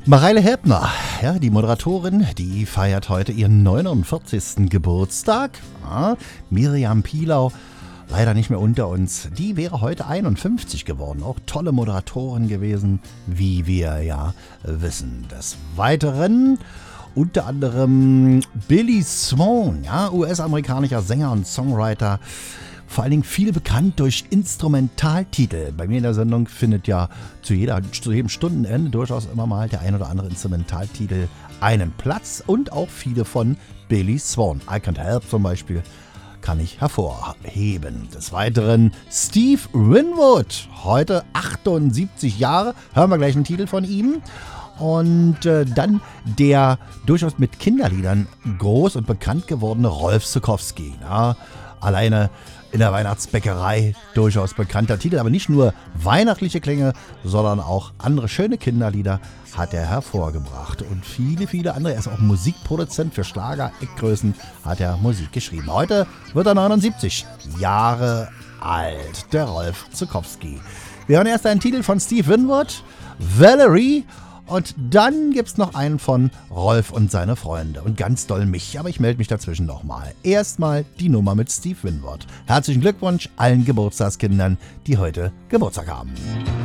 Mareile Helbner, ja, die Moderatorin, die feiert heute ihren 49. Geburtstag. Ja, Miriam Pilau, leider nicht mehr unter uns, die wäre heute 51 geworden. Auch tolle Moderatorin gewesen, wie wir ja wissen. Des Weiteren unter anderem Billy Swan, ja, US-amerikanischer Sänger und Songwriter. Vor allen Dingen viel bekannt durch Instrumentaltitel. Bei mir in der Sendung findet ja zu jedem Stundenende durchaus immer mal der ein oder andere Instrumentaltitel einen Platz und auch viele von Billy Swan. I Can't Help zum Beispiel kann ich hervorheben. Des Weiteren Steve Winwood, heute 78 Jahre. Hören wir gleich einen Titel von ihm. Und dann der durchaus mit Kinderliedern groß und bekannt gewordene Rolf Zuckowski. Ja, alleine in der Weihnachtsbäckerei durchaus bekannter Titel, aber nicht nur weihnachtliche Klänge, sondern auch andere schöne Kinderlieder hat er hervorgebracht. Und viele, viele andere. Er ist auch Musikproduzent für Schlager, Eckgrößen, hat er Musik geschrieben. Heute wird er 79 Jahre alt, der Rolf Zuckowski. Wir hören erst einen Titel von Steve Winwood, Valerie. Und dann gibt's noch einen von Rolf und seine Freunde. Und ganz doll mich, aber ich melde mich dazwischen nochmal. Erstmal die Nummer mit Steve Winwood. Herzlichen Glückwunsch allen Geburtstagskindern, die heute Geburtstag haben.